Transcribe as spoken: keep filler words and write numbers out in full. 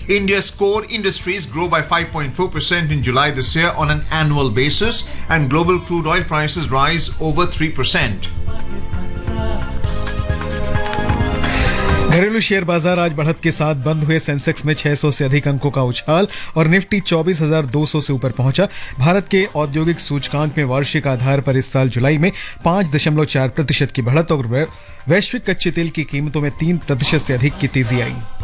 India's core industries grew by five point four percent in July this year on an annual basis, and global crude oil prices rise over three percent. घरेलू share बाजार आज बढ़त के साथ बंद हुए। Sensex में छह सौ से अधिक अंकों का उछाल और निफ्टी चौबीस हज़ार दो सौ से ऊपर पहुंचा। भारत के औद्योगिक सूचकांक में वार्षिक आधार पर इस साल जुलाई में पाँच दशमलव चार प्रतिशत की बढ़त और वैश्विक कच्चे तेल की कीमतों में तीन प्रतिशत से अधिक की तेजी आई।